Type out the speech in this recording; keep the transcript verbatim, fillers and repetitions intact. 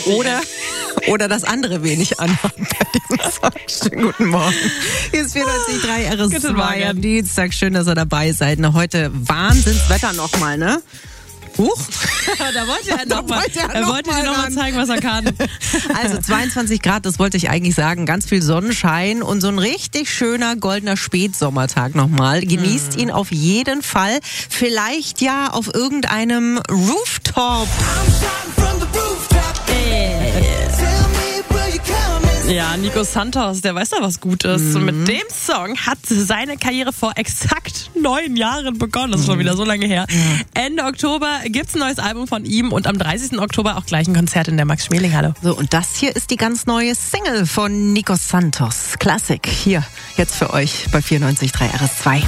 Oder, oder das andere wenig anhören bei diesem Song. Schönen guten Morgen. Hier ist vierundneunzig Komma drei R S zwei am Dienstag. Schön, dass ihr dabei seid. Na, heute Wahnsinnswetter nochmal, ne? Huch. Da wollte er nochmal. Er, er wollte dir nochmal zeigen, was er kann. Also zweiundzwanzig Grad, das wollte ich eigentlich sagen. Ganz viel Sonnenschein und so ein richtig schöner goldener Spätsommertag nochmal. Genießt ihn auf jeden Fall. Vielleicht ja auf irgendeinem Rooftop. Ja, Nico Santos, der weiß da was Gutes. Mhm. Und mit dem Song hat seine Karriere vor exakt neun Jahren begonnen. Das ist schon wieder so lange her. Mhm. Ende Oktober gibt's ein neues Album von ihm und am dreißigsten Oktober auch gleich ein Konzert in der Max-Schmeling-Halle. So, und das hier ist die ganz neue Single von Nico Santos. Klassik hier jetzt für euch bei vierundneunzig Komma drei R S zwei.